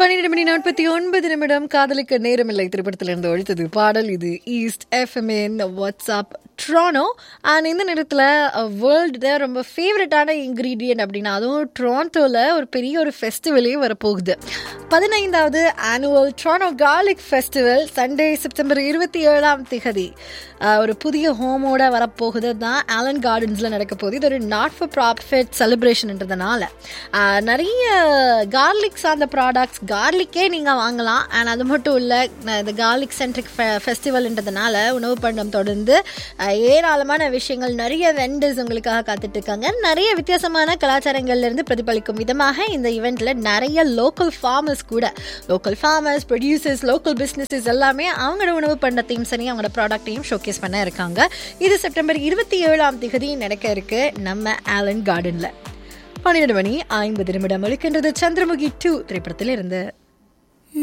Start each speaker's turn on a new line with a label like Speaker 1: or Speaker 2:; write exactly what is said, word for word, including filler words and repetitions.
Speaker 1: பன்னிரண்டு மணி நாற்பத்தி ஒன்பது நிமிடம் காதலிக்க நேரமில்லை திரைப்படத்திலிருந்து ஒழித்தது பாடல். இது ஈஸ்ட் எஃப்எம்இன் வாட்ஸ்அப் ட்ரானோ. அண்ட் இந்த நேரத்தில் வேர்ல்டு ரொம்ப ஃபேவரட்டான இன்க்ரீடியன்ட் அப்படின்னா அதுவும் ட்ரான்டோவில் ஒரு பெரிய ஒரு ஃபெஸ்டிவலே வரப்போகுது. பதினைந்தாவது annual ட்ரானோ garlic festival Sunday September இருபத்தி ஏழாம் திகதி ஒரு புதிய ஹோமோட வரப்போகுது தான் ஆலன் கார்டன்ஸில் நடக்க போகுது. இது ஒரு நாட் ஃபார் ப்ராஃபிட் செலிப்ரேஷன்ன்றதுனால நிறைய கார்லிக் சார்ந்த ப்ராடக்ட்ஸ் கார்லிக்கே நீங்கள் வாங்கலாம். அண்ட் அது மட்டும் இல்லை, இந்த கார்லிக் சென்ட்ரிக் ஃபெஸ்டிவல்ன்றதுனால உணவு பண்டம் தொடர்ந்து ஏராளமான விஷயங்கள் நிறைய வெண்டர்ஸ் உங்களுக்காக காத்துட்டு இருக்காங்க. நிறைய வித்தியாசமான கலாச்சாரங்கள்லேருந்து பிரதிபலிக்கும் விதமாக இந்த ஈவெண்ட்டில் நிறைய லோக்கல் ஃபார்மர்ஸ் கூட local farmers producers local businesses எல்லாமே அவங்களோட உணவு பண்டத்தையும் சரி அவங்களோட ப்ராடக்டையும் ஷோகேஸ் பண்ண இருக்காங்க. இது செப்டம்பர் இருபத்தி ஏழாம் தேதி நடக்க இருக்கு நம்ம ஆலன் கார்டன்ல. பன்னிரண்டு மணி ஐம்பது நிமிடம் ஒழிக்கின்றது சந்திரமுகி டூ திரைப்படத்தில் இருந்து.